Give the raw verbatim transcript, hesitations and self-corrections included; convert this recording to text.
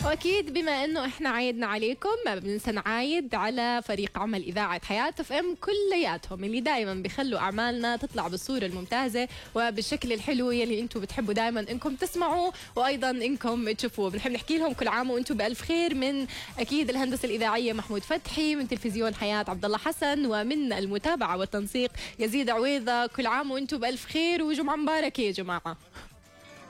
واكيد بما انه احنا عايدنا عليكم ما بننسى نعايد على فريق عمل اذاعه حياه اف ام كلياتهم اللي دائما بيخلوا اعمالنا تطلع بالصوره الممتازه وبالشكل الحلو يلي انتم بتحبوا دائما انكم تسمعوا وايضا انكم تشوفوه. بنحب نحكي لهم كل عام وانتم بالف خير، من اكيد الهندسه الاذاعيه محمود فتحي، من تلفزيون حياه عبد الله حسن، ومن المتابعه والتنسيق يزيد عويضه. كل عام وانتم بالف خير وجمعه مباركه يا جماعه.